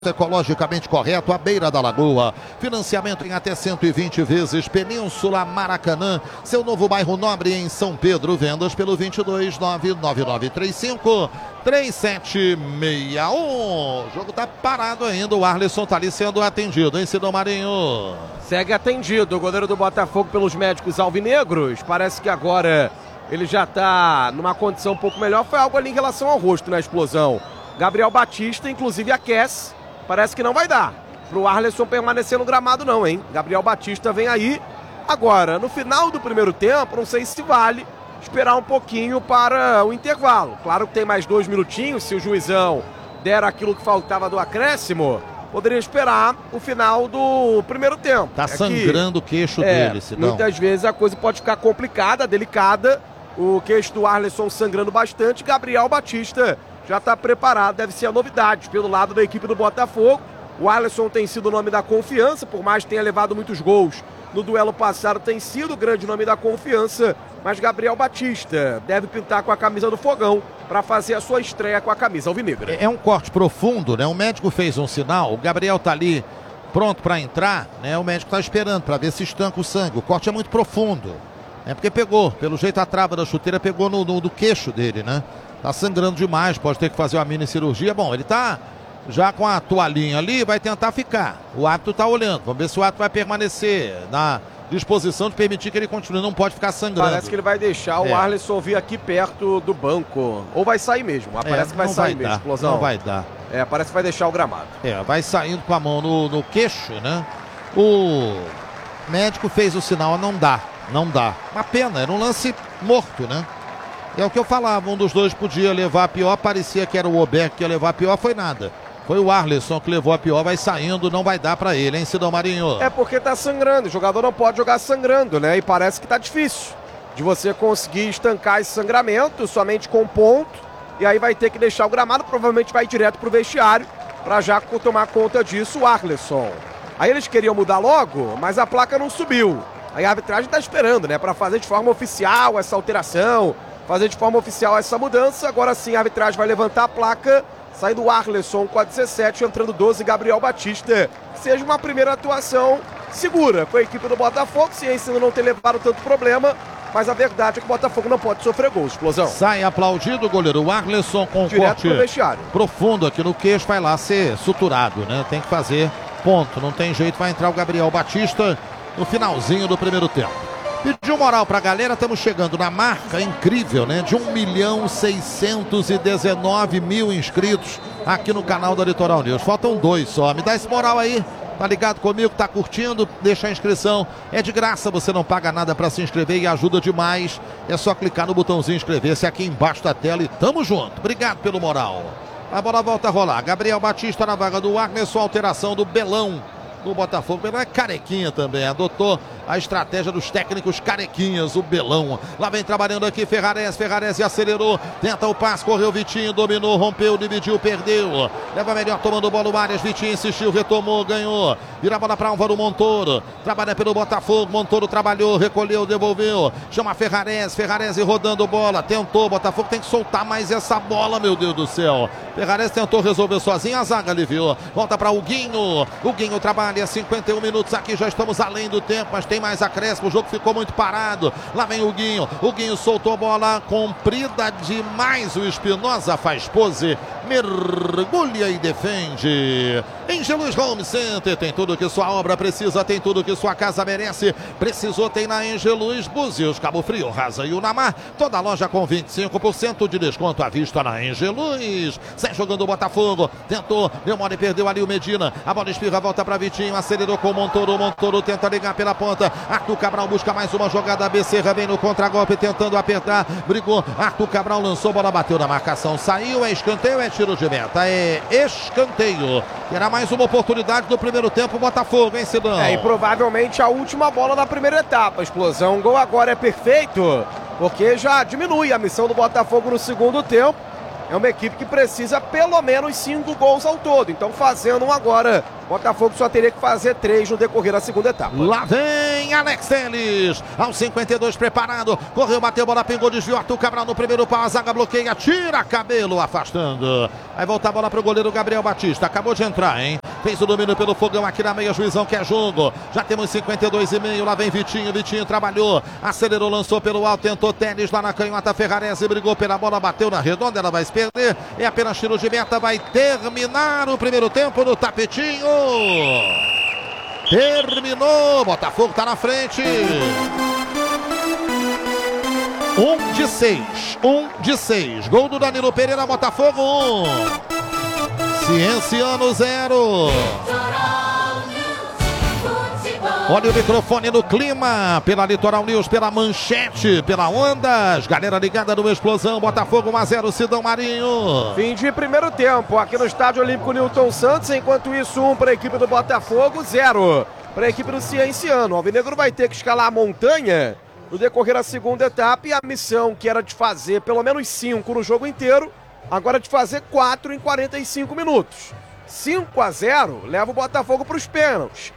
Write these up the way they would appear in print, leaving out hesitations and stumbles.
Ecologicamente correto, à beira da lagoa. Financiamento em até 120 vezes. Península Maracanã, seu novo bairro nobre em São Pedro. Vendas pelo 22999353761. O jogo tá parado ainda. O Arlisson tá ali sendo atendido, hein, Sidão Marinho? Segue atendido. O goleiro do Botafogo pelos médicos alvinegros. Parece que agora ele já tá numa condição um pouco melhor. Foi algo ali em relação ao rosto na explosão. Gabriel Batista, inclusive, aquece. Parece que não vai dar pro Arlisson permanecer no gramado não, hein? Gabriel Batista vem aí. Agora, no final do primeiro tempo, não sei se vale esperar um pouquinho para o intervalo. Claro que tem mais 2 minutinhos, se o juizão der aquilo que faltava do acréscimo, poderia esperar o final do primeiro tempo. Tá sangrando o queixo dele, Sidão. Muitas vezes a coisa pode ficar complicada, delicada. O queixo do Arlisson sangrando bastante. Gabriel Batista já está preparado, deve ser a novidade pelo lado da equipe do Botafogo. O Arlisson tem sido o nome da confiança, por mais que tenha levado muitos gols no duelo passado, tem sido o grande nome da confiança, mas Gabriel Batista deve pintar com a camisa do Fogão para fazer a sua estreia com a camisa alvinegra. É um corte profundo, né? O médico fez um sinal, o Gabriel tá ali pronto para entrar, né? O médico tá esperando para ver se estanca o sangue. O corte é muito profundo, é porque pegou, pelo jeito a trava da chuteira pegou no queixo dele, né? Tá sangrando demais, pode ter que fazer uma mini cirurgia. Bom, ele tá já com a toalhinha ali, vai tentar ficar. O árbitro tá olhando, vamos ver se o árbitro vai permanecer na disposição de permitir que ele continue, não pode ficar sangrando. Parece que ele vai deixar o Arlisson vir aqui perto do banco, ou vai sair mesmo, parece que vai sair mesmo, explosão. Não vai dar. Parece que vai deixar o gramado. Vai saindo com a mão no queixo, né? O médico fez o sinal, não dá. Uma pena, era um lance morto, né? É o que eu falava, um dos dois podia levar a pior, parecia que era o Oberg que ia levar a pior, foi nada. Foi o Arlisson que levou a pior, vai saindo, não vai dar pra ele, hein, Sidão Marinho? É porque tá sangrando, o jogador não pode jogar sangrando, né? E parece que tá difícil de você conseguir estancar esse sangramento somente com ponto, e aí vai ter que deixar o gramado, provavelmente vai direto pro vestiário, pra já tomar conta disso o Arlisson. Aí eles queriam mudar logo, mas a placa não subiu. Aí a arbitragem tá esperando, né, pra fazer de forma oficial essa alteração, fazer de forma oficial essa mudança. Agora sim a arbitragem vai levantar a placa, saindo o Arlisson com a 17, entrando 12, Gabriel Batista. Seja uma primeira atuação segura com a equipe do Botafogo, se ainda não ter levado tanto problema, mas a verdade é que o Botafogo não pode sofrer gol, explosão. Sai aplaudido o goleiro, o Arlisson com direto pro vestiário. Profundo aqui no queixo, vai lá ser suturado, né? Tem que fazer ponto, não tem jeito, vai entrar o Gabriel Batista no finalzinho do primeiro tempo. Pediu moral pra galera, estamos chegando na marca incrível, né? De 1.619.000 inscritos aqui no canal da Litoral News. Faltam 2 só. Me dá esse moral aí. Tá ligado comigo, tá curtindo? Deixa a inscrição. É de graça, você não paga nada pra se inscrever e ajuda demais. É só clicar no botãozinho inscrever-se aqui embaixo da tela e tamo junto. Obrigado pelo moral. A bola volta a rolar. Gabriel Batista na vaga do Arlisson, alteração do Belão do Botafogo. Belão é carequinha também, adotou a estratégia dos técnicos carequinhas, o Belão. Lá vem trabalhando aqui Ferrarese acelerou, tenta o passe, correu Vitinho, dominou, rompeu, dividiu, perdeu. Leva melhor tomando bola o Arias, Vitinho insistiu, retomou, ganhou. Vira a bola para Álvaro Montoro, trabalha pelo Botafogo, Montoro trabalhou, recolheu, devolveu. Chama Ferrarese rodando bola, tentou, Botafogo tem que soltar mais essa bola, meu Deus do céu. Ferrarese tentou resolver sozinho, a zaga aliviou. Volta para o Guinho trabalha 51 minutos aqui, já estamos além do tempo, mas tem mais acréscimo, o jogo ficou muito parado. Lá vem o Guinho soltou a bola comprida demais, o Espinosa faz pose, mergulha e defende. Angelus Home Center, tem tudo que sua obra precisa, tem tudo que sua casa merece. Precisou, tem na Angelus, Búzios, Cabo Frio, Rasa e Unamar. Toda loja com 25% de desconto à vista na Angelus. Sai jogando o Botafogo, tentou, deu mole e perdeu ali o Medina. A bola espirra, volta para Vitinho, acelerou com o Montoro tenta ligar pela ponta. Arthur Cabral busca mais uma jogada, Becerra vem no contragolpe tentando apertar, brigou, Arthur Cabral lançou, bola bateu na marcação, saiu, é escanteio, é tiro de meta, é escanteio. Terá mais uma oportunidade do primeiro tempo, Botafogo, hein, Sidão? E provavelmente a última bola da primeira etapa, explosão. O gol agora é perfeito, porque já diminui a missão do Botafogo no segundo tempo. é uma equipe que precisa pelo menos 5 gols ao todo. Então, fazendo um agora, Botafogo só teria que fazer 3 no decorrer da segunda etapa. Lá vem Alex Telles, aos 52, preparado, correu, bateu, bola pingou, desviou, Arthur Cabral no primeiro pau, a zaga bloqueia, tira Cabelo, afastando. Vai voltar a bola para o goleiro Gabriel Batista, acabou de entrar, hein? Fez o domínio pelo fogão aqui na meia, Juizão quer jogo. Já temos 52,5, lá vem Vitinho, Vitinho trabalhou, acelerou, lançou pelo alto, tentou Telles lá na canhota, Ferrarese brigou pela bola, bateu na redonda, ela vai se perder, é apenas tiro de meta, vai terminar o primeiro tempo no tapetinho. Terminou, Botafogo tá na frente. 1 de 6, gol do Danilo Pereira, Botafogo 1. Cienciano 0. Olha o microfone no clima, pela Litoral News, pela Manchete, pela Ondas. Galera ligada no Explosão, Botafogo 1-0, Sidão Marinho. Fim de primeiro tempo aqui no Estádio Olímpico Newton Santos. Enquanto isso, 1 para a equipe do Botafogo, 0 para a equipe do Cienciano. O Alvinegro vai ter que escalar a montanha no decorrer da segunda etapa. E a missão que era de fazer pelo menos 5 no jogo inteiro, agora de fazer 4 em 45 minutos. 5-0 leva o Botafogo para os pênaltis.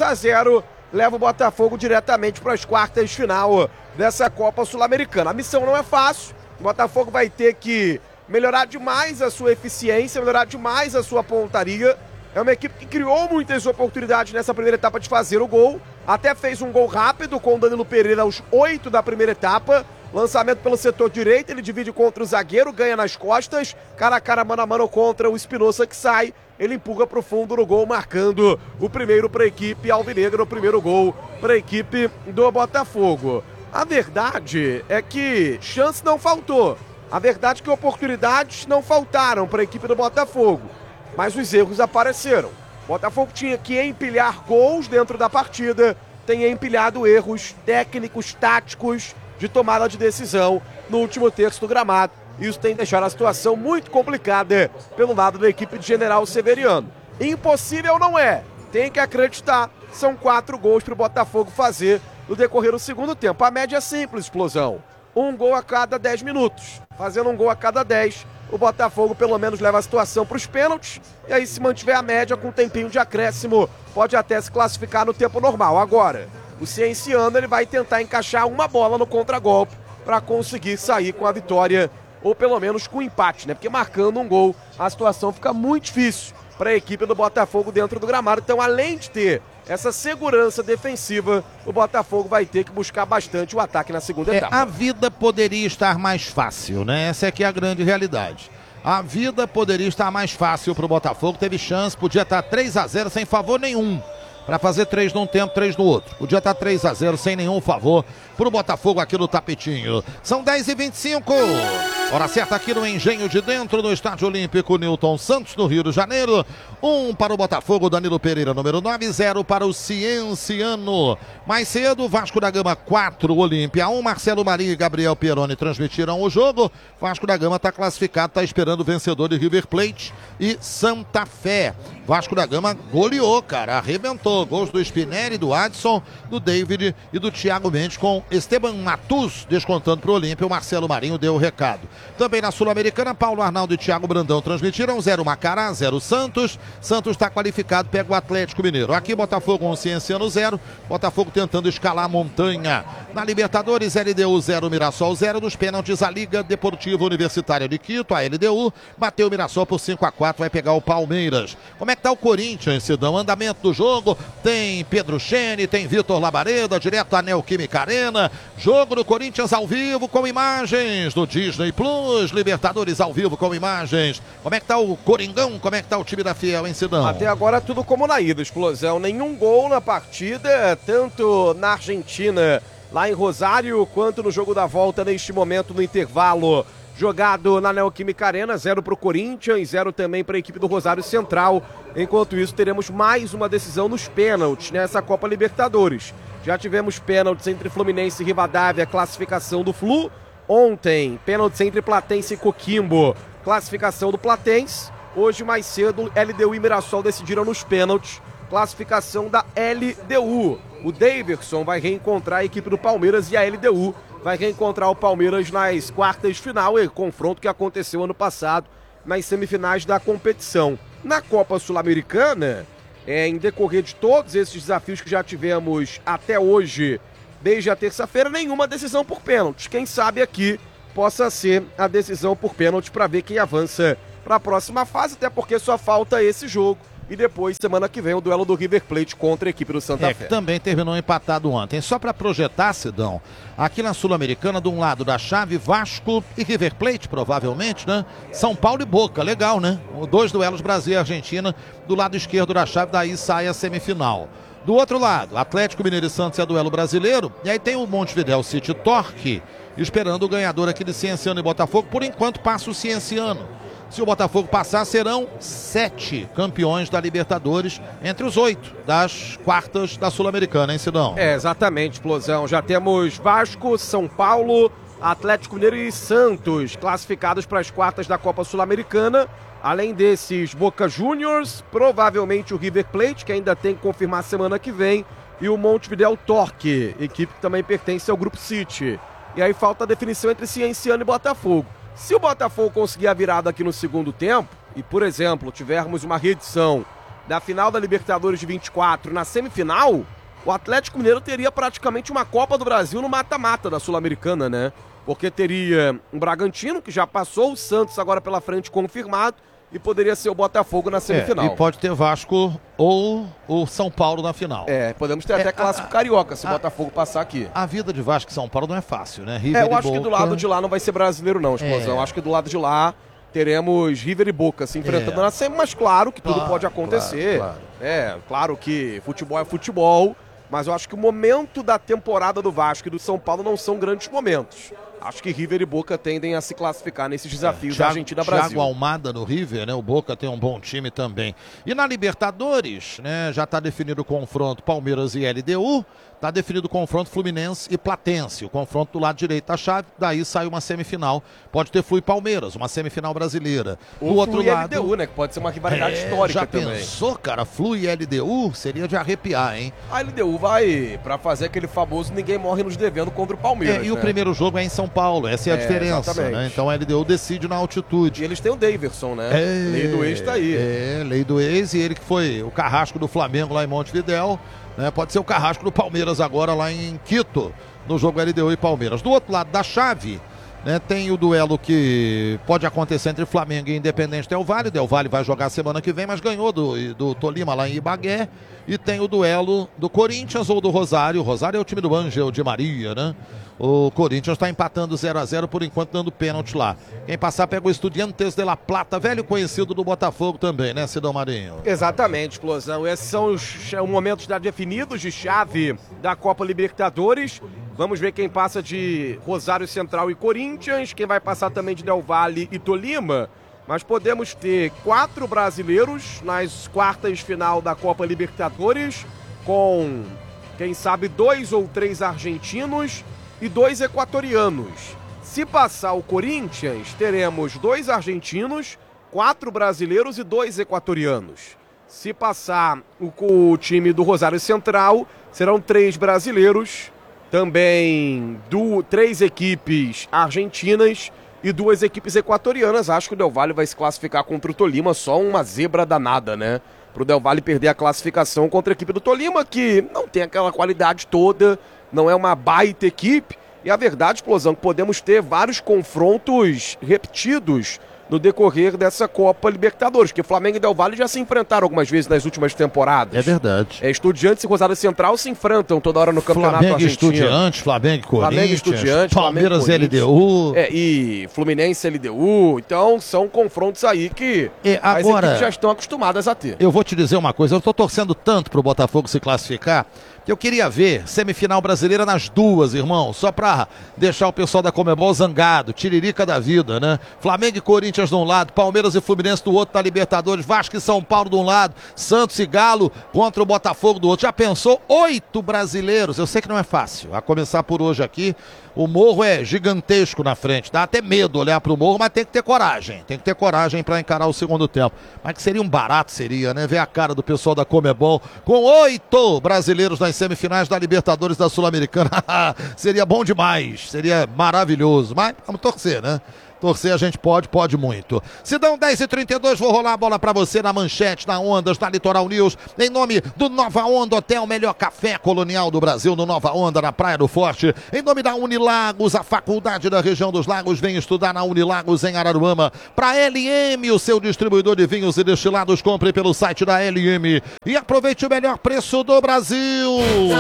6-0 leva o Botafogo diretamente para as quartas de final dessa Copa Sul-Americana. A missão não é fácil. O Botafogo vai ter que melhorar demais a sua eficiência, melhorar demais a sua pontaria. É uma equipe que criou muitas oportunidades nessa primeira etapa de fazer o gol. Até fez um gol rápido com o Danilo Pereira aos 8 da primeira etapa. Lançamento pelo setor direito, ele divide contra o zagueiro, ganha nas costas. Cara a cara, mano a mano contra o Espinosa que sai. Ele empurra para o fundo no gol, marcando o primeiro para a equipe alvinegra, o primeiro gol para a equipe do Botafogo. A verdade é que chance não faltou. A verdade é que oportunidades não faltaram para a equipe do Botafogo. Mas os erros apareceram. O Botafogo tinha que empilhar gols dentro da partida, tem empilhado erros técnicos, táticos, de tomada de decisão no último terço do gramado. Isso tem deixado a situação muito complicada pelo lado da equipe de General Severiano. Impossível não é, tem que acreditar. São 4 gols para o Botafogo fazer no decorrer do segundo tempo. A média é simples, Explosão. 1 gol a cada 10 minutos. Fazendo 1 gol a cada 10, o Botafogo pelo menos leva a situação para os pênaltis. E aí, se mantiver a média com um tempinho de acréscimo, pode até se classificar no tempo normal. Agora, o Cienciano ele vai tentar encaixar uma bola no contragolpe para conseguir sair com a vitória, ou pelo menos com o empate, né? Porque marcando um gol, a situação fica muito difícil para a equipe do Botafogo dentro do gramado. Então, além de ter essa segurança defensiva, o Botafogo vai ter que buscar bastante o ataque na segunda etapa. A vida poderia estar mais fácil, né? Essa aqui é a grande realidade. A vida poderia estar mais fácil para o Botafogo. Teve chance, podia estar 3-0 sem favor nenhum. Para fazer 3 num tempo, 3 no outro. Podia estar 3-0 sem nenhum favor pro Botafogo aqui no tapetinho. São 10h25. Hora certa aqui no Engenho de Dentro, no Estádio Olímpico Newton Santos, no Rio de Janeiro. 1 para o Botafogo, Danilo Pereira, número 9, 0 para o Cienciano. Mais cedo, Vasco da Gama 4, Olímpia 1. Marcelo Marinho e Gabriel Pieroni transmitiram o jogo. Vasco da Gama está classificado, está esperando o vencedor de River Plate e Santa Fé. Vasco da Gama goleou, cara, arrebentou. Gols do Spinelli, do Adson, do David e do Thiago Mendes, com Esteban Matus descontando para o Olímpia. O Marcelo Marinho deu o recado. Também na Sul-Americana, Paulo Arnaldo e Thiago Brandão transmitiram 0 Macará, 0 Santos. Santos está qualificado, pega o Atlético Mineiro. Aqui Botafogo 1, Cienciano 0. Botafogo tentando escalar a montanha. Na Libertadores, LDU 0, Mirassol 0. Nos pênaltis, a Liga Deportiva Universitária de Quito, a LDU, bateu o Mirassol por 5-4, vai pegar o Palmeiras. Como é que tá o Corinthians, Sidão? Andamento do jogo, tem Pedro Chene, tem Vitor Labareda, direto da Neoquímica Arena. Jogo do Corinthians ao vivo com imagens do Disney Plus, Libertadores ao vivo com imagens. Como é que tá o Coringão? Como é que tá o time da Fiel, hein, Sidão? Até agora tudo como na ida, Explosão. Nenhum gol na partida, tanto na Argentina, lá em Rosário, quanto no jogo da volta neste momento no intervalo. Jogado na Neoquímica Arena, 0 para o Corinthians, 0 também para a equipe do Rosário Central. Enquanto isso, teremos mais uma decisão nos pênaltis nessa Copa Libertadores. Já tivemos pênaltis entre Fluminense e Rivadavia, classificação do Flu. Ontem, pênaltis entre Platense e Coquimbo, classificação do Platense. Hoje, mais cedo, LDU e Mirassol decidiram nos pênaltis, classificação da LDU. O Davidson vai reencontrar a equipe do Palmeiras e a LDU vai reencontrar o Palmeiras nas quartas de final, e confronto que aconteceu ano passado nas semifinais da competição. Na Copa Sul-Americana, em decorrer de todos esses desafios que já tivemos até hoje, desde a terça-feira, nenhuma decisão por pênalti. Quem sabe aqui possa ser a decisão por pênalti para ver quem avança para a próxima fase, até porque só falta esse jogo. E depois, semana que vem, o duelo do River Plate contra a equipe do Santa Fé. Que também terminou empatado ontem. Só para projetar, Sidão, aqui na Sul-Americana, de um lado da chave, Vasco e River Plate, provavelmente, né? São Paulo e Boca, legal, né? 2 duelos Brasil e Argentina, do lado esquerdo da chave, daí sai a semifinal. Do outro lado, Atlético Mineiro e Santos é duelo brasileiro, e aí tem o Montevidéu City Torque, esperando o ganhador aqui de Cienciano e Botafogo. Por enquanto passa o Cienciano. Se o Botafogo passar, serão 7 campeões da Libertadores entre os 8 das quartas da Sul-Americana, hein, Sidão? Exatamente, Explosão. Já temos Vasco, São Paulo, Atlético Mineiro e Santos classificados para as quartas da Copa Sul-Americana. Além desses, Boca Juniors, provavelmente o River Plate, que ainda tem que confirmar semana que vem, e o Montevidéu Torque, equipe que também pertence ao Grupo City. E aí falta a definição entre Cienciano e Botafogo. Se o Botafogo conseguir a virada aqui no segundo tempo, e, por exemplo, tivermos uma reedição da final da Libertadores de 24 na semifinal, o Atlético Mineiro teria praticamente uma Copa do Brasil no mata-mata da Sul-Americana, né? Porque teria um Bragantino, que já passou, o Santos agora pela frente confirmado, e poderia ser o Botafogo na semifinal. E pode ter Vasco ou o São Paulo na final. Podemos ter até clássico carioca, se o Botafogo passar aqui. A vida de Vasco e São Paulo não é fácil, né? River eu acho e Boca... que do lado de lá não vai ser brasileiro não, Explosão. Acho que do lado de lá teremos River e Boca se enfrentando na semi, mas claro que tudo pode acontecer. Claro que futebol é futebol, mas eu acho que o momento da temporada do Vasco e do São Paulo não são grandes momentos. Acho que River e Boca tendem a se classificar nesses desafios da Argentina-Brasil. Thiago Almada no River, né? O Boca tem um bom time também. E na Libertadores, né? Já está definido o confronto Palmeiras e LDU. Está definido o confronto Fluminense e Platense. O confronto do lado direito da chave, daí sai uma semifinal. Pode ter Flu e Palmeiras, uma semifinal brasileira. Do outro lado, LDU, né? Que pode ser uma rivalidade histórica também. Já pensou, cara? Flu e LDU seria de arrepiar, hein? A LDU vai para fazer aquele famoso ninguém morre nos devendo contra o Palmeiras. E o primeiro jogo é em São Paulo, essa é a diferença, né? Então a LDU decide na altitude. E eles têm o Daverson, né? Lei do ex tá aí. Lei do ex, e ele que foi o carrasco do Flamengo lá em Montevidéu. Pode ser o carrasco do Palmeiras agora lá em Quito, no jogo LDU e Palmeiras. Do outro lado da chave, tem o duelo que pode acontecer entre Flamengo e Independente Del Valle. Del Valle vai jogar semana que vem, mas ganhou do Tolima lá em Ibagué. E tem o duelo do Corinthians ou do Rosário. O Rosário é o time do Ângel Di Maria, né? O Corinthians está empatando 0-0 por enquanto, dando pênalti lá. Quem passar pega o Estudiantes de La Plata, velho conhecido do Botafogo também, né, Sidão Marinho? Exatamente, Explosão. Esses são os momentos já definidos de chave da Copa Libertadores. Vamos ver quem passa de Rosário Central e Corinthians, quem vai passar também de Del Valle e Tolima. Mas podemos ter 4 brasileiros nas quartas de final da Copa Libertadores, com, quem sabe, 2 ou 3 argentinos e 2 equatorianos. Se passar o Corinthians, teremos 2 argentinos, 4 brasileiros e 2 equatorianos. Se passar o time do Rosário Central, serão 3 brasileiros, também 3 equipes argentinas e 2 equipes equatorianas. Acho que o Del Valle vai se classificar contra o Tolima, só uma zebra danada, né? Pro Del Valle perder a classificação contra a equipe do Tolima, que não tem aquela qualidade toda, não é uma baita equipe. E a verdade, Explosão, que podemos ter vários confrontos repetidos no decorrer dessa Copa Libertadores, porque Flamengo e Del Valle já se enfrentaram algumas vezes nas últimas temporadas. É verdade. Estudiantes e Rosário Central se enfrentam toda hora no Campeonato Argentino. Estudiantes, Flamengo e Corinthians, Flamengo Estudiantes, Palmeiras Flamengo, LDU. E Fluminense LDU. Então são confrontos aí que as equipes já estão acostumadas a ter. Eu vou te dizer uma coisa, eu estou torcendo tanto pro Botafogo se classificar, que eu queria ver semifinal brasileira nas duas, irmão, só pra deixar o pessoal da Conmebol zangado, tiririca da vida, né? Flamengo e Corinthians de um lado, Palmeiras e Fluminense do outro na Libertadores, Vasco e São Paulo de um lado, Santos e Galo contra o Botafogo do outro. Já pensou? 8 brasileiros, eu sei que não é fácil, a começar por hoje aqui, o morro é gigantesco na frente, dá até medo olhar pro morro, mas tem que ter coragem pra encarar o segundo tempo. Mas que seria um barato, seria, né? Ver a cara do pessoal da Conmebol com 8 brasileiros nas semifinais da Libertadores da Sul-Americana. Seria bom demais, seria maravilhoso, mas vamos torcer, né? Torcer a gente pode muito. Se dão 10h32, vou rolar a bola pra você na manchete, na Ondas, na Litoral News, em nome do Nova Onda Hotel, melhor café colonial do Brasil, no Nova Onda, na Praia do Forte, em nome da Unilagos, a faculdade da região dos lagos, vem estudar na Unilagos em Araruama. Pra LM, o seu distribuidor de vinhos e destilados, compre pelo site da LM e aproveite o melhor preço do Brasil.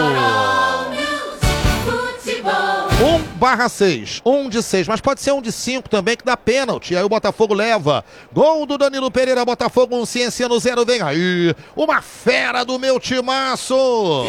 1/6, 1 de 6, mas pode ser 1 de 5 também, que dá pênalti, aí o Botafogo leva. Gol do Danilo Pereira, Botafogo 1, Ciência no 0, vem aí, uma fera do meu timaço.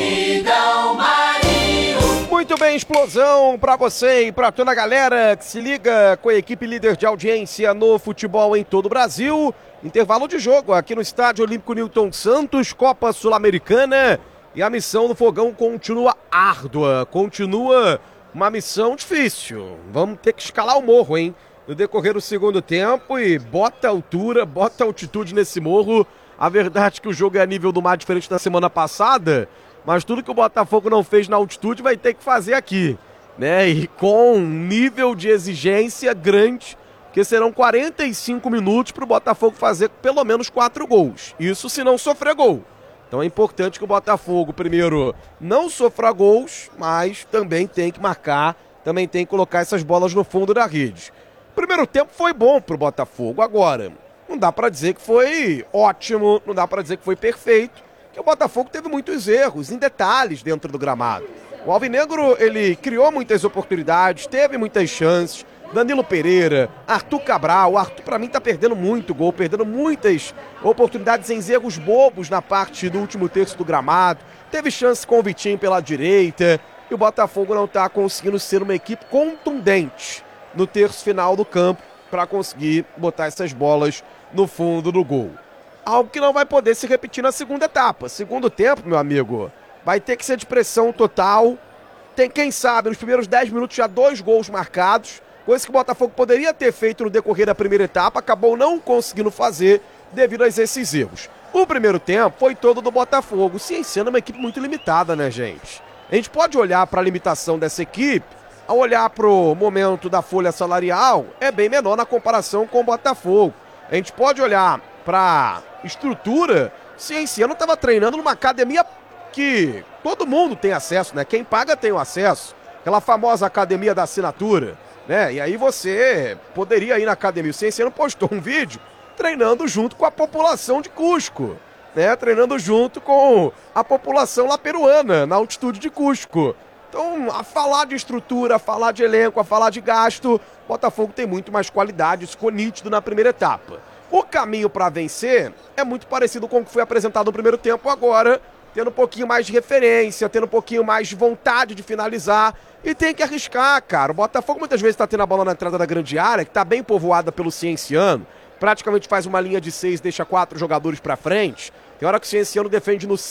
Muito bem, explosão pra você e pra toda a galera que se liga com a equipe líder de audiência no futebol em todo o Brasil. Intervalo de jogo aqui no Estádio Olímpico Newton Santos, Copa Sul-Americana, e a missão do Fogão continua árdua, continua uma missão difícil. Vamos ter que escalar o morro, hein? No decorrer do segundo tempo, e bota altura, bota altitude nesse morro. A verdade é que o jogo é a nível do mar diferente da semana passada, mas tudo que o Botafogo não fez na altitude vai ter que fazer aqui, né? E com um nível de exigência grande, porque serão 45 minutos para o Botafogo fazer pelo menos 4 gols. Isso se não sofrer gol. Então é importante que o Botafogo, primeiro, não sofra gols, mas também tem que marcar, também tem que colocar essas bolas no fundo da rede. O primeiro tempo foi bom pro Botafogo. Agora, não dá para dizer que foi ótimo, não dá para dizer que foi perfeito, porque o Botafogo teve muitos erros, em detalhes, dentro do gramado. O Alvinegro, ele criou muitas oportunidades, teve muitas chances. Danilo Pereira, Arthur Cabral. O Arthur, pra mim, tá perdendo muito gol, perdendo muitas oportunidades em erros bobos na parte do último terço do gramado. Teve chance com o Vitinho pela direita. E o Botafogo não tá conseguindo ser uma equipe contundente no terço final do campo para conseguir botar essas bolas no fundo do gol. Algo que não vai poder se repetir na segunda etapa. Segundo tempo, meu amigo, vai ter que ser de pressão total. Tem, quem sabe, nos primeiros 10 minutos já 2 gols marcados. Coisa que o Botafogo poderia ter feito no decorrer da primeira etapa, acabou não conseguindo fazer devido a esses erros. O primeiro tempo foi todo do Botafogo, sendo uma equipe muito limitada, né, gente? A gente pode olhar para a limitação dessa equipe, ao olhar para o momento da folha salarial, é bem menor na comparação com o Botafogo. A gente pode olhar para a estrutura, Cienciano estava treinando numa academia que todo mundo tem acesso, né? Quem paga tem o acesso, aquela famosa academia da assinatura. Né? E aí você poderia ir na academia. O Cienciano postou um vídeo treinando junto com a população de Cusco, né? Treinando junto com a população lá peruana, na altitude de Cusco. Então, a falar de estrutura, a falar de elenco, a falar de gasto, Botafogo tem muito mais qualidade, isso ficou nítido na primeira etapa. O caminho para vencer é muito parecido com o que foi apresentado no primeiro tempo agora, tendo um pouquinho mais de referência, tendo um pouquinho mais de vontade de finalizar. E tem que arriscar, cara. O Botafogo muitas vezes está tendo a bola na entrada da grande área, que está bem povoada pelo Cienciano. Praticamente faz uma linha de 6, deixa 4 jogadores para frente. Tem hora que o Cienciano defende no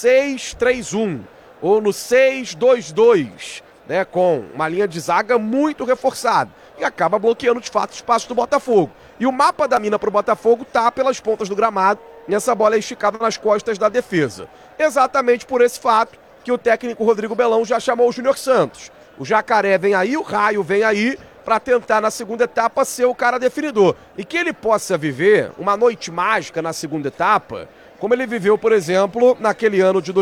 6-3-1 ou no 6-2-2, né? Com uma linha de zaga muito reforçada. E acaba bloqueando, de fato, o espaço do Botafogo. E o mapa da mina para o Botafogo tá pelas pontas do gramado. E essa bola é esticada nas costas da defesa. Exatamente por esse fato que o técnico Rodrigo Belão já chamou o Júnior Santos. O Jacaré vem aí, o Raio vem aí, para tentar na segunda etapa ser o cara definidor. E que ele possa viver uma noite mágica na segunda etapa, como ele viveu, por exemplo, naquele ano de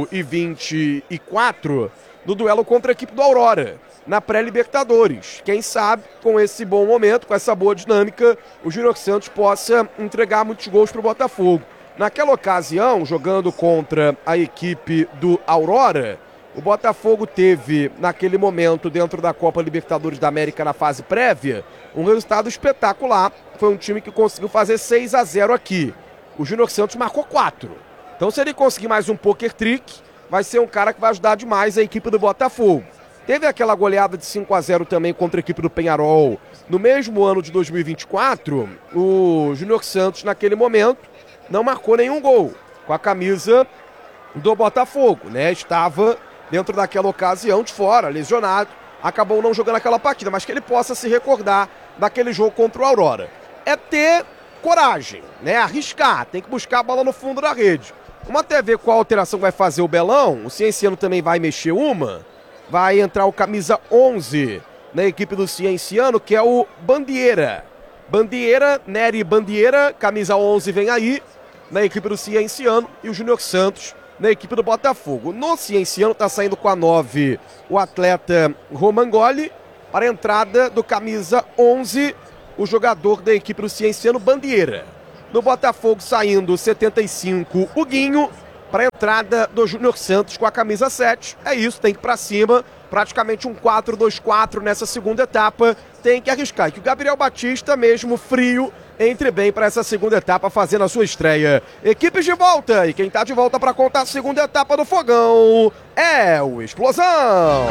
2024, no duelo contra a equipe do Aurora, na pré-Libertadores. Quem sabe, com esse bom momento, com essa boa dinâmica, o Júnior Santos possa entregar muitos gols para o Botafogo. Naquela ocasião, jogando contra a equipe do Aurora, o Botafogo teve, naquele momento, dentro da Copa Libertadores da América na fase prévia, um resultado espetacular. Foi um time que conseguiu fazer 6-0 aqui. O Júnior Santos marcou 4. Então, se ele conseguir mais um poker trick, vai ser um cara que vai ajudar demais a equipe do Botafogo. Teve aquela goleada de 5-0 também contra a equipe do Peñarol. No mesmo ano de 2024, o Júnior Santos, naquele momento, não marcou nenhum gol com a camisa do Botafogo, né? Estava dentro daquela ocasião de fora, lesionado, acabou não jogando aquela partida, mas que ele possa se recordar daquele jogo contra o Aurora. É ter coragem, né? Arriscar, tem que buscar a bola no fundo da rede. Vamos até ver qual alteração vai fazer o Belão. O Cienciano também vai mexer uma. Vai entrar o camisa 11 na equipe do Cienciano, que é o Bandeira. Bandeira, Nery Bandeira, camisa 11 vem aí na equipe do Cienciano. E o Júnior Santos na equipe do Botafogo. No Cienciano está saindo com a 9 o atleta Romangoli. Para a entrada do camisa 11, o jogador da equipe do Cienciano, Bandeira. No Botafogo saindo 75, o Guinho. Para a entrada do Júnior Santos com a camisa 7. É isso, tem que ir para cima. Praticamente um 4-2-4 nessa segunda etapa. Tem que arriscar. E que o Gabriel Batista, mesmo frio, entre bem para essa segunda etapa, fazendo a sua estreia. Equipes de volta. E quem está de volta para contar a segunda etapa do Fogão é o Explosão.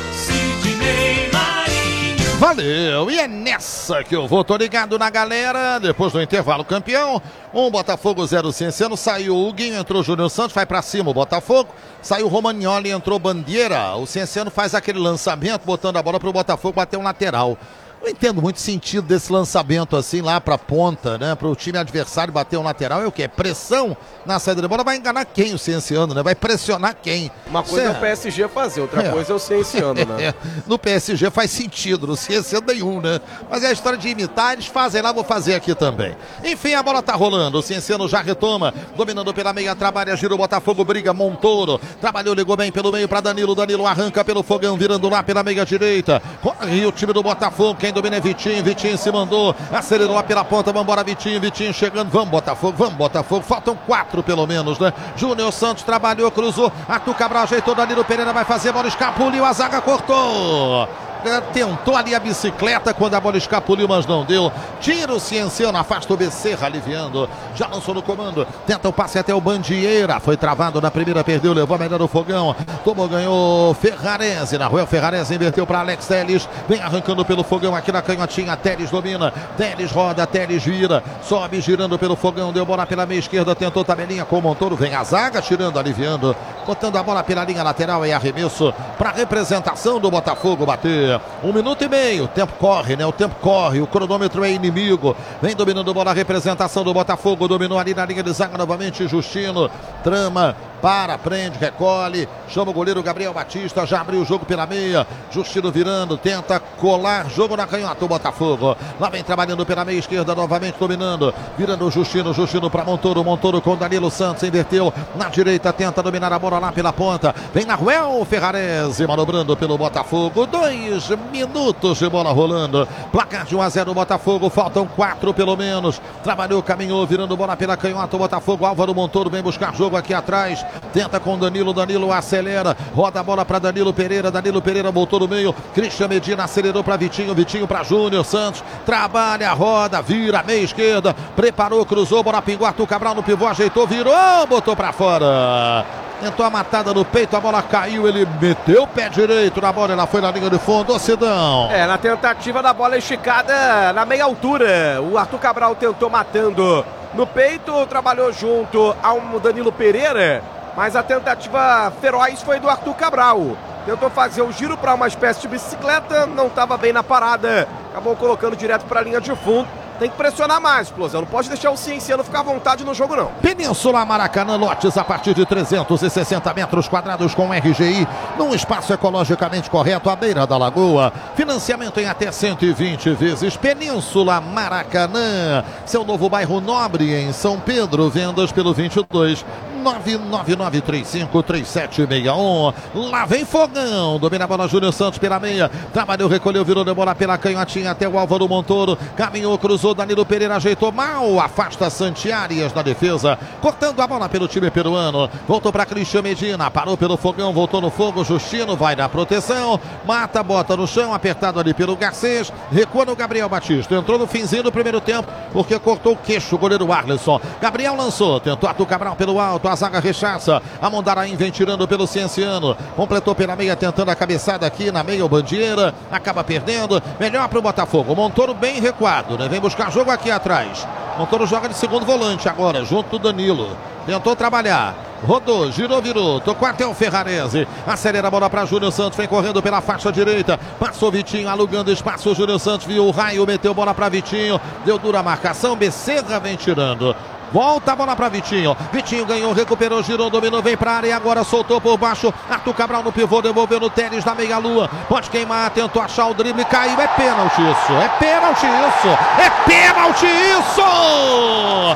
Valeu, e é nessa que eu vou, tô ligado na galera, depois do intervalo campeão, Botafogo 0 Cienciano, saiu o Huguinho, entrou o Júnior Santos, vai pra cima o Botafogo, saiu o Romagnoli, entrou Bandeira, o Cienciano faz aquele lançamento, botando a bola pro Botafogo bater um lateral. Não entendo muito sentido desse lançamento assim lá pra ponta, né? Pro time adversário bater um lateral. É o quê? Pressão na saída de bola. Vai enganar quem o Cienciano, né? Vai pressionar quem? Uma coisa é o PSG fazer, outra coisa é o Cienciano, né? No PSG faz sentido, no Cienciano nenhum, né? Mas é a história de imitar, eles fazem lá, vou fazer aqui também. Enfim, a bola tá rolando. O Cienciano já retoma, dominando pela meia, trabalha, gira o Botafogo, briga, Montoro. Trabalhou, ligou bem pelo meio pra Danilo. Danilo arranca pelo Fogão, virando lá pela meia direita. Corre o time do Botafogo, quem domina é Vitinho, Vitinho se mandou, acelerou lá pela ponta, vambora Vitinho, Vitinho chegando, vamos Botafogo, faltam 4 pelo menos, né? Júnior Santos trabalhou, cruzou, Arthur Cabral ajeitou, Danilo Pereira vai fazer, a bola escapuliu, a zaga cortou. Tentou ali a bicicleta quando a bola escapuliu, mas não deu. Tira o Cienciano, afasta o Becerra, aliviando. Já lançou no comando. Tenta o passe até o Bandeira. Foi travado na primeira, perdeu, levou a melhor do Fogão. Tomou, ganhou Ferrarese. Na rua Ferrarese inverteu para Alex Telles. Vem arrancando pelo Fogão aqui na canhotinha. Telles domina. Telles roda, Telles vira. Sobe girando pelo Fogão. Deu bola pela meia esquerda. Tentou tabelinha com o Montoro. Vem a zaga, tirando, aliviando. Botando a bola pela linha lateral e arremesso para representação do Botafogo bater. 1 minuto e meio, o tempo corre, né? O tempo corre, o cronômetro é inimigo. Vem dominando bola, a representação do Botafogo. Dominou ali na linha de zaga novamente, Justino. Trama, para, prende, recolhe. Chama o goleiro Gabriel Batista, já abriu o jogo pela meia. Justino virando, tenta colar, jogo na canhota o Botafogo. Lá vem trabalhando pela meia esquerda, novamente dominando. Virando o Justino para Montoro. Montoro com Danilo Santos, inverteu. Na direita, tenta dominar a bola lá pela ponta. Vem na Ruel Ferrarese, manobrando pelo Botafogo. 2 minutos de bola rolando. Placar de 1-0 o Botafogo. Faltam 4 pelo menos. Trabalhou, caminhou, virando bola pela canhota o Botafogo. Álvaro Montoro vem buscar jogo aqui atrás. Tenta com Danilo. Danilo acelera. Roda a bola para Danilo Pereira. Danilo Pereira voltou no meio. Christian Medina acelerou para Vitinho. Vitinho para Júnior Santos. Trabalha, roda, vira, meia esquerda. Preparou, cruzou. Bola pingou. Arthur Cabral no pivô. Ajeitou, virou. Botou para fora. Tentou a matada no peito, a bola caiu, ele meteu o pé direito na bola, ela foi na linha de fundo, Cidão. Na tentativa da bola esticada na meia altura, o Arthur Cabral tentou matando no peito, trabalhou junto ao Danilo Pereira, mas a tentativa feroz foi do Arthur Cabral. Tentou fazer o giro para uma espécie de bicicleta, não estava bem na parada, acabou colocando direto para a linha de fundo. Tem que pressionar mais, Explosão. Não pode deixar o Cienciano ficar à vontade no jogo, não. Península Maracanã, lotes a partir de 360 metros quadrados com RGI, num espaço ecologicamente correto à beira da lagoa. Financiamento em até 120 vezes. Península Maracanã, seu novo bairro nobre em São Pedro. Vendas pelo 22 999353761. Lá vem Fogão. Domina a bola Júnior Santos pela meia. Trabalhou, recolheu, virou de bola pela canhotinha até o Álvaro Montoro. Caminhou, cruzou. Danilo Pereira ajeitou mal. Afasta Santiarias na defesa. Cortando a bola pelo time peruano. Voltou para Christian Medina. Parou pelo Fogão. Voltou no fogo. Justino vai na proteção. Mata, bota no chão. Apertado ali pelo Garcês. Recua no Gabriel Batista. Entrou no finzinho do primeiro tempo porque cortou o queixo o goleiro Arlisson. Gabriel lançou. Tentou Arthur Cabral pelo alto. A zaga rechaça. A Mondaraim vem tirando pelo Cienciano. Completou pela meia, tentando a cabeçada aqui na meia. O Bandeira acaba perdendo. Melhor para o Botafogo. Montoro bem recuado, né? Vem buscar jogo aqui atrás. Montoro joga de segundo volante agora, junto do Danilo. Tentou trabalhar. Rodou, girou, virou, tocou até o Ferrarese. Acelera a bola para Júnior Santos, vem correndo pela faixa direita. Passou Vitinho, alugando espaço. O Júnior Santos viu o raio, meteu bola para Vitinho. Deu dura marcação, Becerra vem tirando. Volta a bola para Vitinho. Vitinho ganhou, recuperou, girou, dominou, vem para a área e agora soltou por baixo. Arthur Cabral no pivô, devolveu no Telles da meia-lua. Pode queimar, tentou achar o drible, caiu. É pênalti isso. É pênalti isso. É pênalti isso.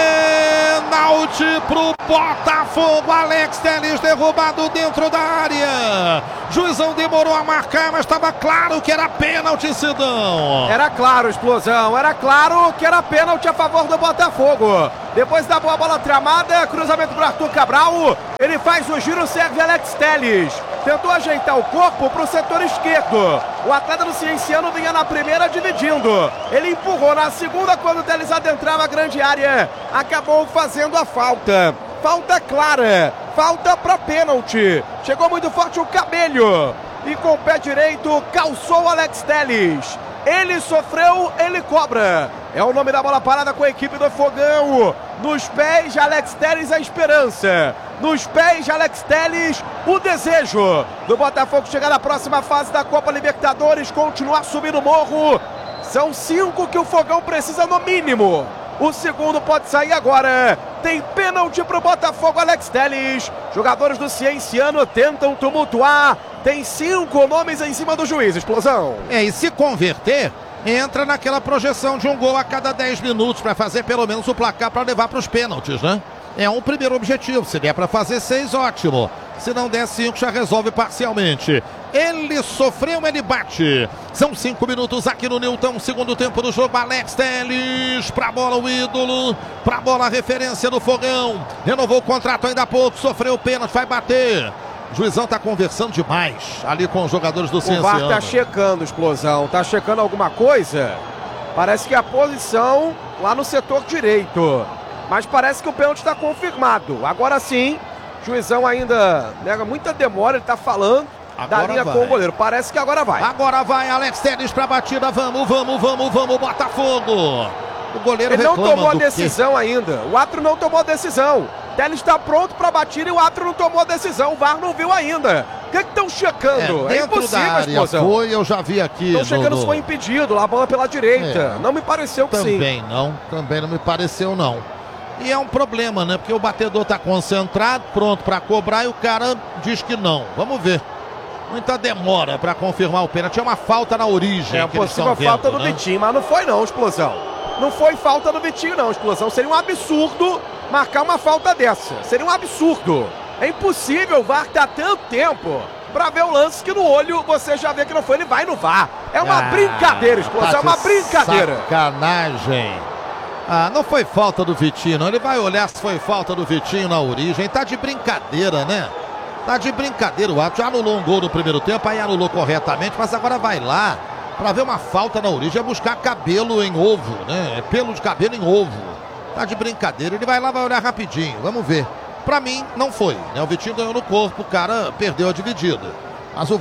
Pênalti pro Botafogo. Alex Telles derrubado dentro da área. Juizão demorou a marcar, mas estava claro que era pênalti, Sidão. Era claro, Explosão. Era claro que era pênalti a favor do Botafogo. Depois da boa bola tramada, cruzamento para Arthur Cabral. Ele faz o giro, serve Alex Telles. Tentou ajeitar o corpo para o setor esquerdo. O atleta do Cienciano vinha na primeira dividindo. Ele empurrou na segunda quando o Telles adentrava a grande área. Acabou fazendo a falta. Falta clara. Falta para pênalti. Chegou muito forte o Cabelho. E com o pé direito calçou o Alex Telles. Ele sofreu, ele cobra. É o nome da bola parada com a equipe do Fogão. Nos pés de Alex Telles a esperança. Nos pés de Alex Telles o desejo do Botafogo chegar na próxima fase da Copa Libertadores, continuar subindo o morro. São 5 que o Fogão precisa no mínimo. O segundo pode sair agora. Tem pênalti pro Botafogo, Alex Telles. Jogadores do Cienciano tentam tumultuar. Tem 5 nomes em cima do juiz, Explosão. E se converter, entra naquela projeção de um gol a cada 10 minutos para fazer pelo menos o placar para levar para os pênaltis, né? É um primeiro objetivo. Se der para fazer 6, ótimo. Se não der 5, já resolve parcialmente. Ele sofreu, ele bate. São 5 minutos aqui no Newton, segundo tempo do jogo. Alex Telles, pra bola o ídolo, pra bola a referência do Fogão. Renovou o contrato ainda há pouco, sofreu o pênalti, vai bater. O juizão tá conversando demais ali com os jogadores do Cienciano. O VAR tá checando, Explosão. Tá checando alguma coisa? Parece que é a posição lá no setor direito. Mas parece que o pênalti está confirmado. Agora sim, o juizão ainda nega muita demora, ele tá falando agora da linha vai com o goleiro. Parece que agora vai. Agora vai, Alex Telles pra batida. Vamos, Botafogo. O goleiro ele não tomou a do decisão ainda. O árbitro não tomou a decisão. Telles está pronto para batida e o árbitro não tomou a decisão. O VAR não viu ainda. O que estão checando? É impossível, da área Explosão. Foi, eu já vi aqui. Estão checando se foi impedido, lá a bola pela direita. Não me pareceu que também sim. Também não me pareceu não. E é um problema, né? Porque o batedor está concentrado, pronto para cobrar e o cara diz que não. Vamos ver. Muita demora para confirmar o pênalti. É uma falta na origem. É a possível falta do Vitinho, mas não foi não, Explosão. Não foi falta do Vitinho não, Explosão. Seria um absurdo marcar uma falta dessa. Seria um absurdo. É impossível o VAR tá tanto tempo para ver o lance que no olho você já vê que não foi. Ele vai no VAR. É uma brincadeira, Explosão. É uma brincadeira. Sacanagem. Não foi falta do Vitinho, não. Ele vai olhar se foi falta do Vitinho na origem. Tá de brincadeira, né? Tá de brincadeira. O árbitro já anulou um gol no primeiro tempo, aí anulou corretamente, mas agora vai lá pra ver uma falta na origem. É buscar cabelo em ovo, né? É pelo de cabelo em ovo. Tá de brincadeira. Ele vai lá, vai olhar rapidinho. Vamos ver. Pra mim, não foi, né? O Vitinho ganhou no corpo, o cara perdeu a dividida. Mas o